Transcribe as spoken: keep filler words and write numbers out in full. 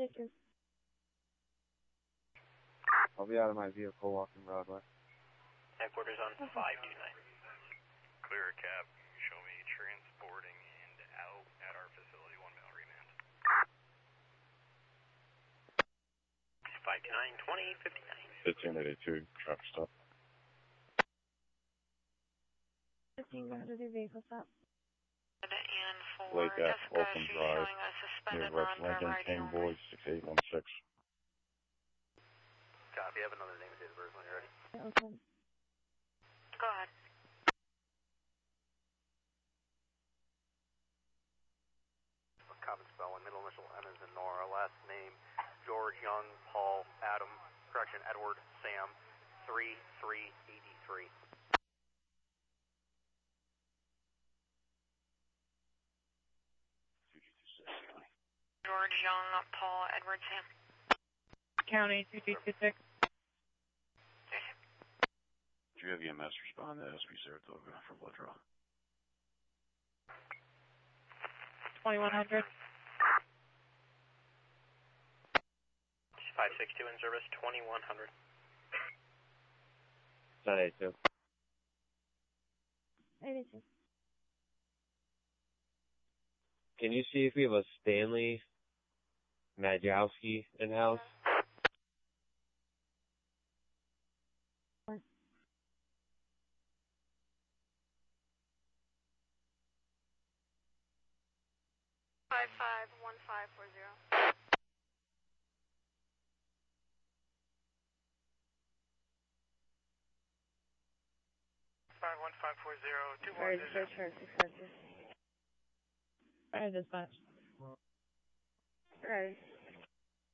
I'll be out of my vehicle walking Broadway. Headquarters on Okay. five two nine. Clear a cab. Show me transporting in and out at our facility. One mile remand. five two nine, twenty fifty-nine. fifteen eighty-two, traffic stop. fifteen, go ahead with your vehicle stop. And for Lake at Jessica, Open she's Drive, showing a near suspended West run for Lincoln, I D King only. Boy, six eight one six. Copy, I have another name and date of birth when you're ready. Yeah, okay. Go ahead. Common spelling, middle initial M as in Nora, last name George Young, Paul, Adam, correction, Edward, Sam, three three eighty-three. George Young, Paul, Edward, Sam. County, two two two six. Do you have E M S respond to S P Saratoga for blood draw? twenty-one hundred. five six two in service, twenty-one hundred. nine eighty-two. eighty-two. Can you see if we have a Stanley Majowski in-house? Five five one five four zero. Five one five four zero two Sorry, dispatch, sorry, dispatch. Alright, dispatch. Alright.